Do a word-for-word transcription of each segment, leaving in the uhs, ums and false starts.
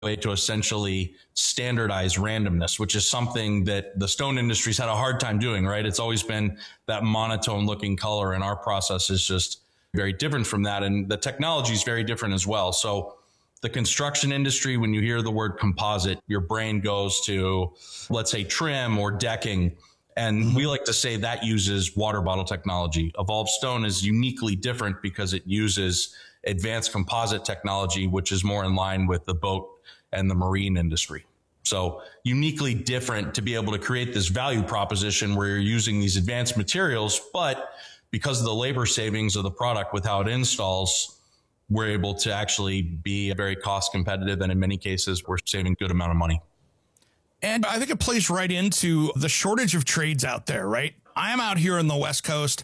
way to essentially standardize randomness, which is something that the stone industry's had a hard time doing, right? It's always been that monotone looking color, and our process is just very different from that. And the technology is very different as well. So the construction industry, when you hear the word composite, your brain goes to, let's say, trim or decking. And mm-hmm. we like to say that uses water bottle technology. Evolved Stone is uniquely different because it uses advanced composite technology, which is more in line with the boat and the marine industry. So uniquely different to be able to create this value proposition where you're using these advanced materials, but because of the labor savings of the product with how it installs, we're able to actually be very cost competitive. And in many cases, we're saving a good amount of money. And I think it plays right into the shortage of trades out there, right? I'm out here on the West Coast.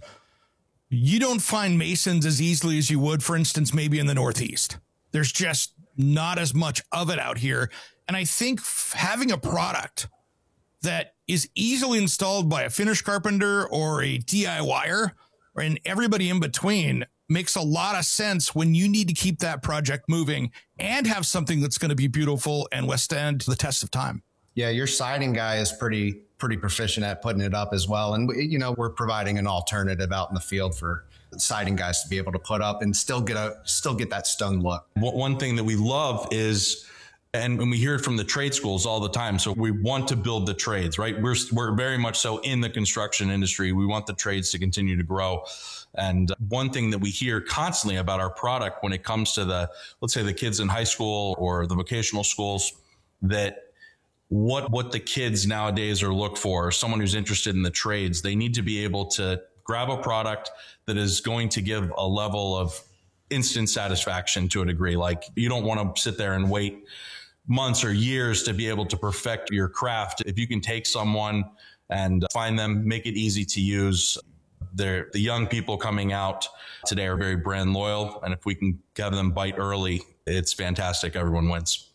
You don't find masons as easily as you would, for instance, maybe in the Northeast. There's just not as much of it out here. And I think having a product that is easily installed by a finish carpenter or a DIYer, and everybody in between, makes a lot of sense when you need to keep that project moving and have something that's going to be beautiful and withstand the test of time. Yeah, your siding guy is pretty pretty proficient at putting it up as well. And, you know, we're providing an alternative out in the field for siding guys to be able to put up and still get a still get that stone look. One thing that we love is, and we hear it from the trade schools all the time. So we want to build the trades, right? We're, we're very much so in the construction industry. We want the trades to continue to grow. And one thing that we hear constantly about our product when it comes to the, let's say the kids in high school or the vocational schools, that what, what the kids nowadays are look for, someone who's interested in the trades, they need to be able to grab a product that is going to give a level of instant satisfaction to a degree. Like, you don't want to sit there and wait months or years to be able to perfect your craft. If you can take someone and find them, make it easy to use. They're, the young people coming out today are very brand loyal. And if we can have them bite early, it's fantastic. Everyone wins.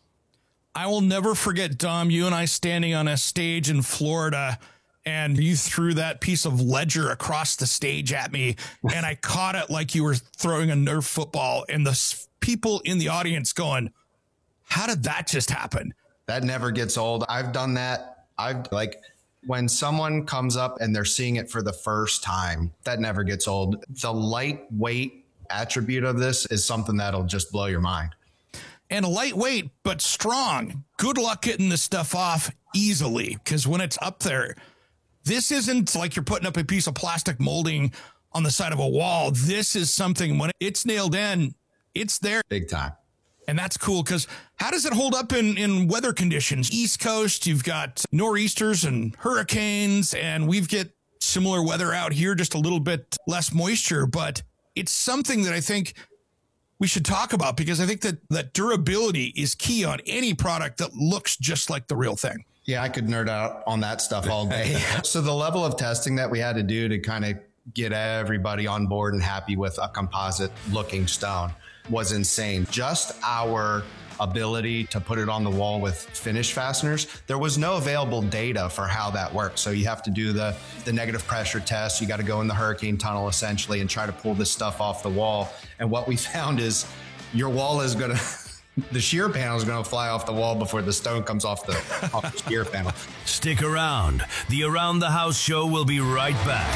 I will never forget, Dom, you and I standing on a stage in Florida, and you threw that piece of ledger across the stage at me, and I caught it like you were throwing a Nerf football, and the people in the audience going, how did that just happen? That never gets old. I've done that. I've like when someone comes up and they're seeing it for the first time, that never gets old. The lightweight attribute of this is something that'll just blow your mind. And lightweight, but strong. Good luck getting this stuff off easily, because when it's up there, this isn't like you're putting up a piece of plastic molding on the side of a wall. This is something, when it's nailed in, it's there. Big time. And that's cool, because how does it hold up in, in weather conditions? East Coast, you've got nor'easters and hurricanes, and we've got similar weather out here, just a little bit less moisture. But it's something that I think we should talk about, because I think that, that durability is key on any product that looks just like the real thing. Yeah, I could nerd out on that stuff all day. So the level of testing that we had to do to kind of get everybody on board and happy with a composite looking stone was insane. Just our ability to put it on the wall with finish fasteners, there was no available data for how that works. So you have to do the, the negative pressure test. You got to go in the hurricane tunnel essentially and try to pull this stuff off the wall. And what we found is your wall is going to, the shear panel is going to fly off the wall before the stone comes off the, off the shear panel. Stick around. The Around the House show will be right back.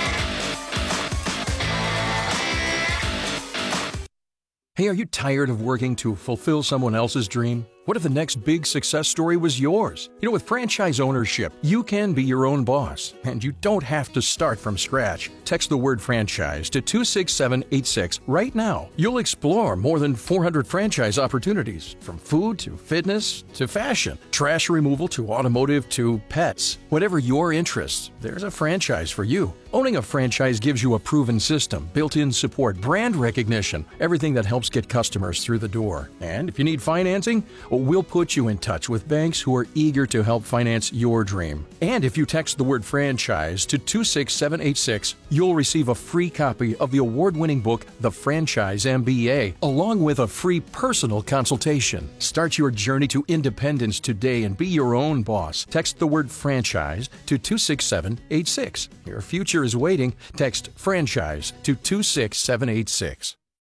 Hey, are you tired of working to fulfill someone else's dream? What if the next big success story was yours? You know, with franchise ownership, you can be your own boss, and you don't have to start from scratch. Text the word franchise to two six seven eight six right now. You'll explore more than four hundred franchise opportunities, from food to fitness to fashion, trash removal to automotive to pets. Whatever your interests, there's a franchise for you. Owning a franchise gives you a proven system, built-in support, brand recognition, everything that helps get customers through the door. And if you need financing, we'll put you in touch with banks who are eager to help finance your dream. And if you text the word franchise to two six seven eight six, you'll receive a free copy of the award-winning book, The Franchise M B A, along with a free personal consultation. Start your journey to independence today and be your own boss. Text the word franchise to two six seven eight six. Your future is waiting. Text franchise to two six seven eight six.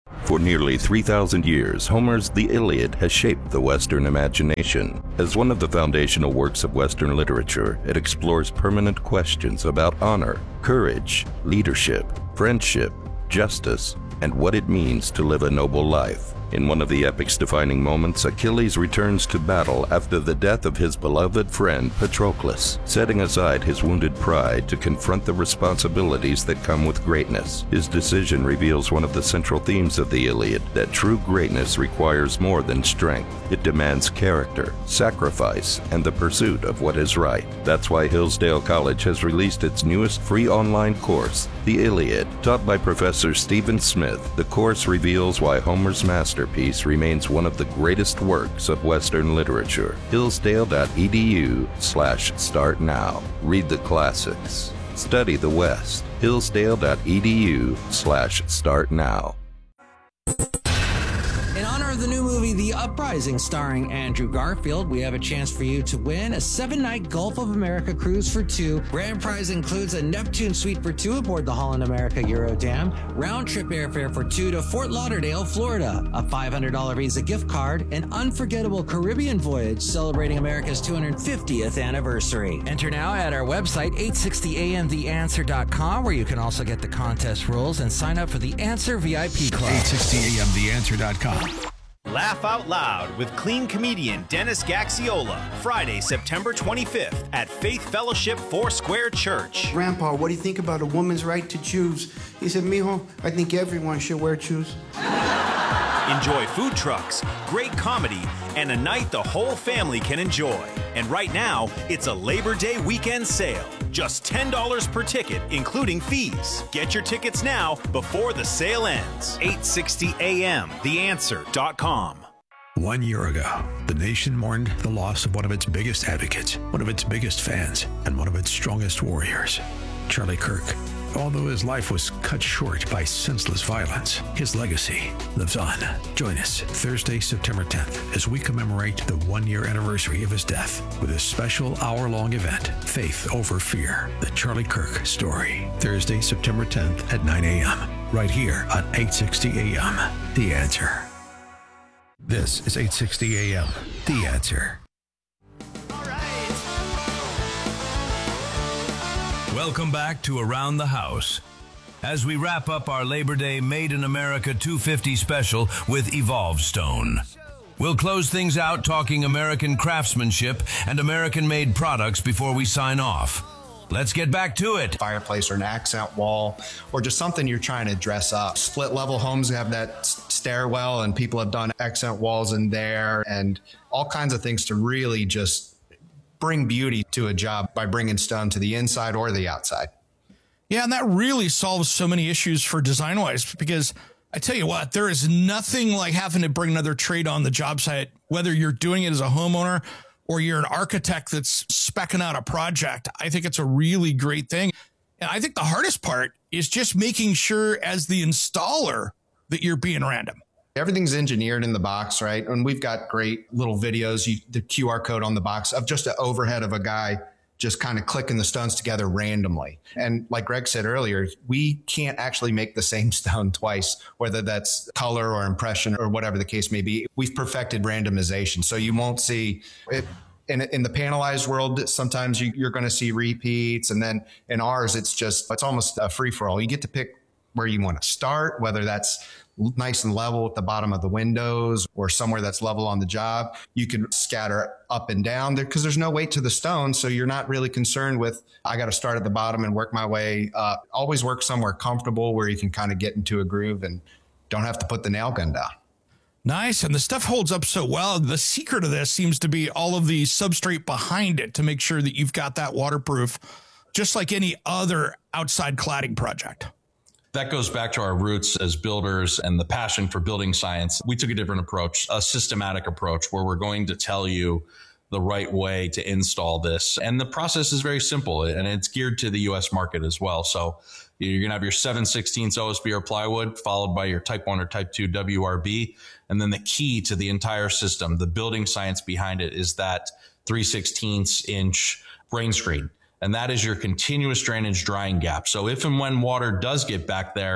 For nearly three thousand years, Homer's The Iliad has shaped the Western imagination. As one of the foundational works of Western literature, it explores permanent questions about honor, courage, leadership, friendship, justice, and what it means to live a noble life. In one of the epic's defining moments, Achilles returns to battle after the death of his beloved friend Patroclus, setting aside his wounded pride to confront the responsibilities that come with greatness. His decision reveals one of the central themes of the Iliad, that true greatness requires more than strength. It demands character, sacrifice, and the pursuit of what is right. That's why Hillsdale College has released its newest free online course, The Iliad. Taught by Professor Stephen Smith, the course reveals why Homer's masterpiece remains one of the greatest works of Western literature. Hillsdale.edu slash start now. Read the classics. Study the West. Hillsdale.edu slash start now. In honor of the new movie, The Uprising, starring Andrew Garfield, we have a chance for you to win a seven-night Gulf of America cruise for two. Grand prize includes a Neptune suite for two aboard the Holland America Eurodam, round-trip airfare for two to Fort Lauderdale, Florida, a five hundred dollars Visa gift card, an unforgettable Caribbean voyage celebrating America's two hundred fiftieth anniversary. Enter now at our website, eight sixty a m the answer dot com, where you can also get the contest rules and sign up for the Answer V I P Club. eight sixty a m the answer dot com. Laugh Out Loud with clean comedian Dennis Gaxiola, Friday, September twenty-fifth at Faith Fellowship Foursquare Church. Grandpa, what do you think about a woman's right to choose? He said, mijo, I think everyone should wear shoes. Enjoy food trucks, great comedy, and a night the whole family can enjoy. And right now, it's a Labor Day weekend sale. Just ten dollars per ticket, including fees. Get your tickets now before the sale ends. eight sixty a m the answer dot com. One year ago, the nation mourned the loss of one of its biggest advocates, one of its biggest fans, and one of its strongest warriors, Charlie Kirk. Although his life was cut short by senseless violence, his legacy lives on. Join us Thursday, September tenth, as we commemorate the one-year anniversary of his death with a special hour-long event, Faith Over Fear, the Charlie Kirk Story. Thursday, September tenth at nine a m, right here on eight sixty a m The Answer. This is eight sixty a m The Answer. Welcome back to Around the House. As we wrap up our Labor Day Made in America two fifty special with Evolve Stone. We'll close things out talking American craftsmanship and American-made products before we sign off. Let's get back to it. Fireplace or an accent wall or just something you're trying to dress up. Split level homes have that stairwell and people have done accent walls in there and all kinds of things to really just bring beauty to a job by bringing stone to the inside or the outside. Yeah, and that really solves so many issues for design-wise, because I tell you what, there is nothing like having to bring another trade on the job site, whether you're doing it as a homeowner or you're an architect that's speccing out a project. I think it's a really great thing. And I think the hardest part is just making sure as the installer that you're being random. Everything's engineered in the box, right? And we've got great little videos, you, the Q R code on the box of just an overhead of a guy just kind of clicking the stones together randomly. And like Greg said earlier, we can't actually make the same stone twice, whether that's color or impression or whatever the case may be. We've perfected randomization. So you won't see it. In, in the panelized world, sometimes you, you're going to see repeats. And then in ours, it's just, it's almost a free for all. You get to pick where you want to start, whether that's nice and level at the bottom of the windows or somewhere that's level on the job. You can scatter up and down there because there's no weight to the stone. So you're not really concerned with, I got to start at the bottom and work my way up. Always work somewhere comfortable where you can kind of get into a groove and don't have to put the nail gun down. Nice. And the stuff holds up so well. The secret of this seems to be all of the substrate behind it to make sure that you've got that waterproof, just like any other outside cladding project. That goes back to our roots as builders and the passion for building science. We took a different approach, a systematic approach, where we're going to tell you the right way to install this. And the process is very simple, and it's geared to the U S market as well. So you're going to have your seven sixteenths O S B or plywood, followed by your type one or type two W R B. And then the key to the entire system, the building science behind it, is that three sixteenths inch rain screen. And that is your continuous drainage drying gap. So if and when water does get back there,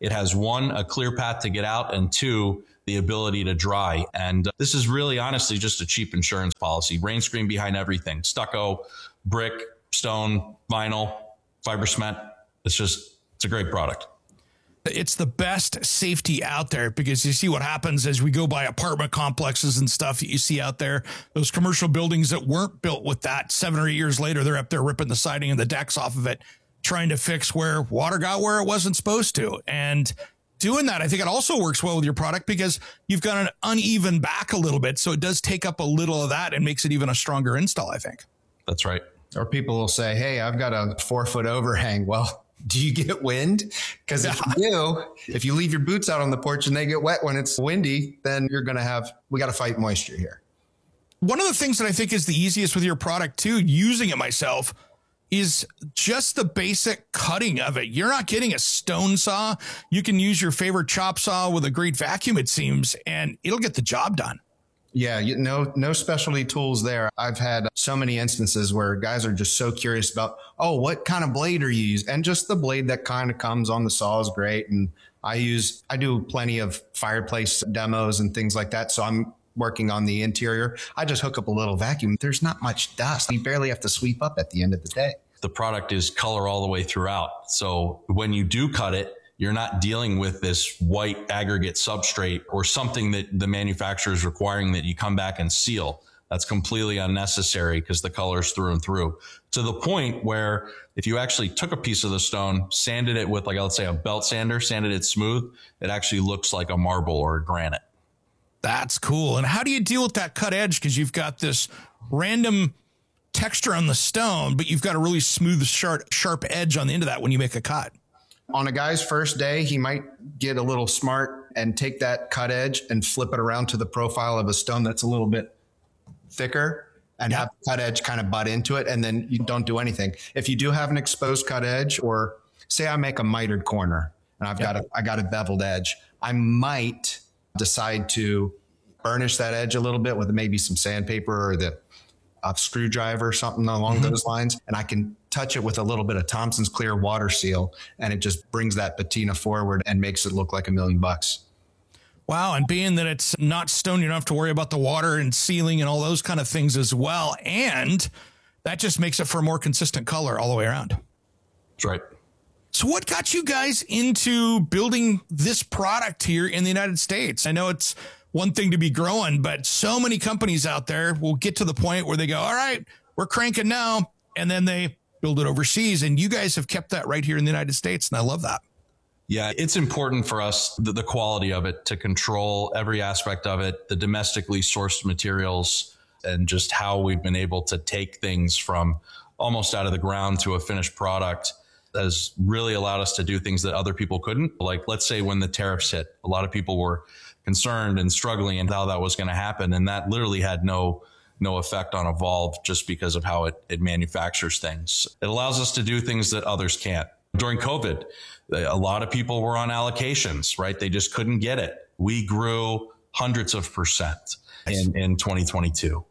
It has one, a clear path to get out, and two, the ability to dry. And uh, this is really honestly just a cheap insurance policy. Rain screen behind everything. Stucco, brick, stone, vinyl, fiber cement. It's just, it's a great product. It's the best safety out there, because you see what happens as we go by apartment complexes and stuff that you see out there. Those commercial buildings that weren't built with that, seven or eight years later, they're up there ripping the siding and the decks off of it, trying to fix where water got where it wasn't supposed to. And doing that, I think it also works well with your product, because you've got an uneven back a little bit. So it does take up a little of that and makes it even a stronger install, I think. That's right. Or people will say, hey, I've got a four foot overhang. Well, do you get wind? Because if you do, if you leave your boots out on the porch and they get wet when it's windy, then you're going to have, we got to fight moisture here. One of the things that I think is the easiest with your product too, using it myself, is just the basic cutting of it. You're not getting a stone saw. You can use your favorite chop saw with a great vacuum, it seems, and it'll get the job done. Yeah, you, no, no specialty tools there. I've had so many instances where guys are just so curious about, oh, what kind of blade are you using? And just the blade that kind of comes on the saw is great. And I use, I do plenty of fireplace demos and things like that. So I'm working on the interior. I just hook up a little vacuum. There's not much dust. You barely have to sweep up at the end of the day. The product is color all the way throughout. So when you do cut it, you're not dealing with this white aggregate substrate or something that the manufacturer is requiring that you come back and seal. That's completely unnecessary, because the color is through and through, to the point where if you actually took a piece of the stone, sanded it with, like, let's say a belt sander, sanded it smooth, it actually looks like a marble or a granite. That's cool. And how do you deal with that cut edge? Because you've got this random texture on the stone, but you've got a really smooth, sharp, sharp edge on the end of that when you make a cut. On a guy's first day, he might get a little smart and take that cut edge and flip it around to the profile of a stone that's a little bit thicker, and yep. have the cut edge kind of butt into it. And then you don't do anything. If you do have an exposed cut edge, or say I make a mitered corner and I've yep. got a, I got a beveled edge, I might decide to burnish that edge a little bit with maybe some sandpaper or the a screwdriver or something along mm-hmm. those lines. And I can touch it with a little bit of Thompson's Clear water seal, and it just brings that patina forward and makes it look like a million bucks. Wow. And being that it's not stone, you don't have to worry about the water and sealing and all those kind of things as well. And that just makes it for a more consistent color all the way around. That's right. So what got you guys into building this product here in the United States? I know it's one thing to be growing, but so many companies out there will get to the point where they go, all right, we're cranking now. And then they build it overseas. And you guys have kept that right here in the United States. And I love that. Yeah, it's important for us, the, the quality of it, to control every aspect of it, the domestically sourced materials, and just how we've been able to take things from almost out of the ground to a finished product has really allowed us to do things that other people couldn't. Like, let's say when the tariffs hit, a lot of people were concerned and struggling and how that was going to happen. And that literally had no no effect on Evolve, just because of how it, it manufactures things. It allows us to do things that others can't. During COVID, a lot of people were on allocations, right? They just couldn't get it. We grew hundreds of percent in, in twenty twenty-two.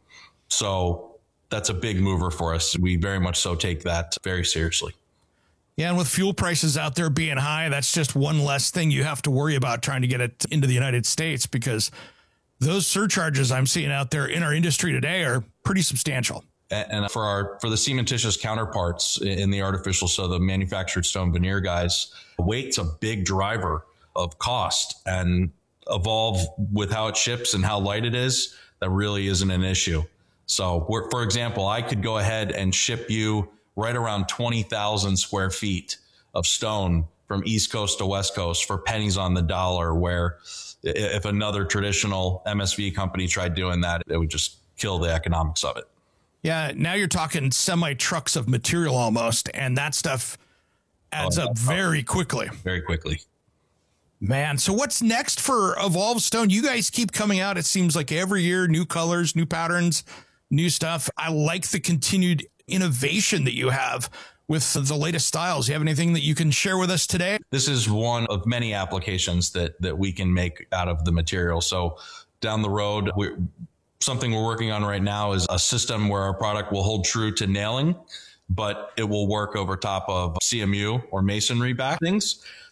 So that's a big mover for us. We very much so take that very seriously. Yeah, and with fuel prices out there being high, that's just one less thing you have to worry about trying to get it into the United States, because those surcharges I'm seeing out there in our industry today are pretty substantial. And for our for the cementitious counterparts in the artificial, so the manufactured stone veneer guys, weight's a big driver of cost. And Evolve, with how it ships and how light it is, that really isn't an issue. So, we're, for example, I could go ahead and ship you right around twenty thousand square feet of stone from East Coast to West Coast for pennies on the dollar, where if another traditional M S V company tried doing that, it would just kill the economics of it. Yeah, now you're talking semi trucks of material almost, and that stuff adds oh, up very quickly. Very quickly. Man, so what's next for Evolve Stone? You guys keep coming out, it seems like every year, new colors, new patterns, new stuff. I like the continued innovation that you have with the latest styles. You have anything that you can share with us today? This is one of many applications that that we can make out of the material. So down the road, we're, something we're working on right now is a system where our product will hold true to nailing, but it will work over top of C M U or masonry backings.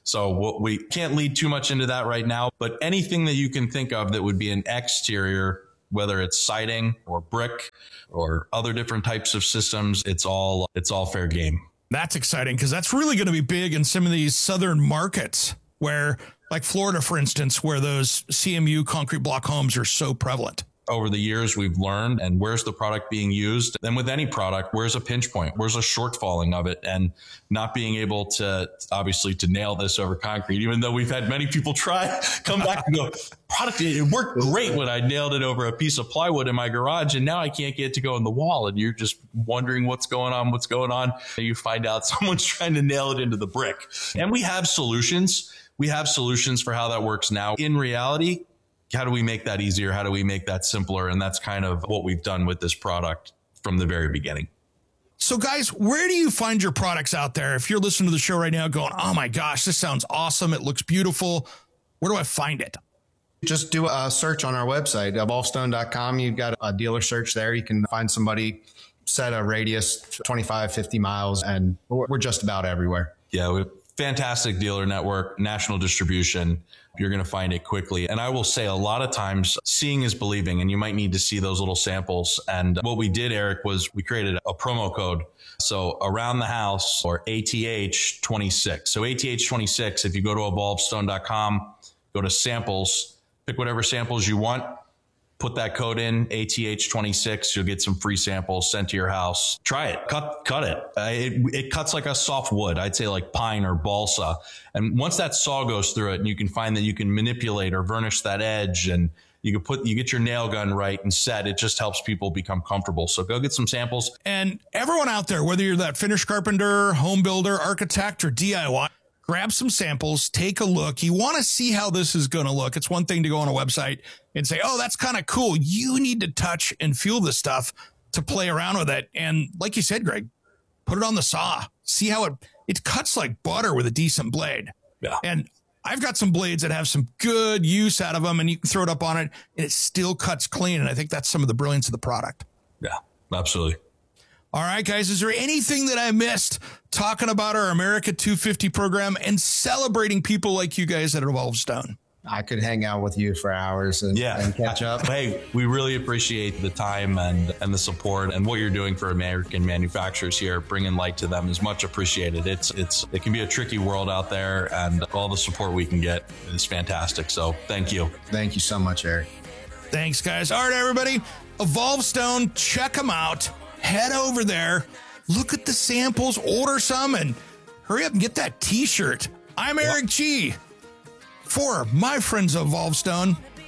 So we'll, we can't lead too much into that right now, but anything that you can think of that would be an exterior, whether it's siding or brick or other different types of systems, it's all, it's all fair game. That's exciting because that's really going to be big in some of these southern markets where, like Florida, for instance, where those C M U concrete block homes are so prevalent. Over the years, we've learned, and where's the product being used? Then with any product, where's a pinch point? Where's a shortfalling of it? And not being able to, obviously, to nail this over concrete, even though we've had many people try, come back and go, product, it worked great when I nailed it over a piece of plywood in my garage, and now I can't get it to go in the wall. And you're just wondering what's going on, what's going on. And you find out someone's trying to nail it into the brick. And we have solutions. We have solutions for how that works now. In reality, how do we make that easier? How do we make that simpler? And that's kind of what we've done with this product from the very beginning. So guys, where do you find your products out there? If you're listening to the show right now going, oh my gosh, this sounds awesome. It looks beautiful. Where do I find it? Just do a search on our website, evolve stone dot com. You've got a dealer search there. You can find somebody, set a radius twenty-five, fifty miles, and we're just about everywhere. Yeah, we have fantastic dealer network, national distribution. You're going to find it quickly. And I will say a lot of times seeing is believing, and you might need to see those little samples. And what we did, Eric, was we created a promo code. So around the house, or A T H twenty-six. So A T H twenty-six, if you go to evolve stone dot com, go to samples, pick whatever samples you want, put that code in, A T H twenty-six, you'll get some free samples sent to your house. Try it, cut, cut it. Uh, it. It cuts like a soft wood. I'd say like pine or balsa. And once that saw goes through it, and you can find that you can manipulate or varnish that edge, and you can put, you get your nail gun right and set, it just helps people become comfortable. So go get some samples. And everyone out there, whether you're that finished carpenter, home builder, architect, or D I Y, grab some samples, take a look. You want to see how this is going to look. It's one thing to go on a website and say, oh, that's kind of cool. You need to touch and feel this stuff to play around with it. And like you said, Greg, put it on the saw. See how it, it cuts like butter with a decent blade. Yeah. And I've got some blades that have some good use out of them, and you can throw it up on it and it still cuts clean. And I think that's some of the brilliance of the product. Yeah, absolutely. All right, guys, is there anything that I missed talking about our America two fifty program and celebrating people like you guys at Evolve Stone? I could hang out with you for hours and, yeah. and catch up. Hey, we really appreciate the time and, and the support, and what you're doing for American manufacturers here. Bringing light to them is much appreciated. It's it's it can be a tricky world out there, and all the support we can get is fantastic. So thank you. Thank you so much, Eric. Thanks, guys. All right, everybody. Evolve Stone, check them out. Head over there, look at the samples, order some, and hurry up and get that T-shirt. I'm Eric G. For my friends of Evolve Stone,